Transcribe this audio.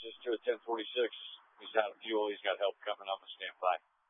is to a 1046. He's out of fuel. He's got help coming up. Stand by.